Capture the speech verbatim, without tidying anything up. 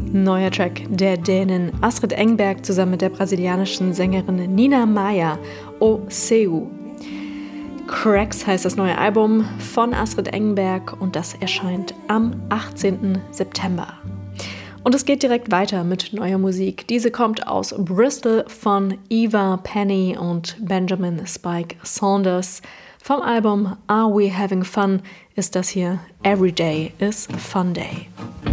Neuer Track der Dänin Astrid Engberg zusammen mit der brasilianischen Sängerin Nina Maia, O Seu. Cracks heißt das neue Album von Astrid Engberg und das erscheint am achtzehnten September. Und es geht direkt weiter mit neuer Musik. Diese kommt aus Bristol von Eva Penny und Benjamin Spike Saunders. Vom Album Are We Having Fun ist das hier Every Day is Fun Day.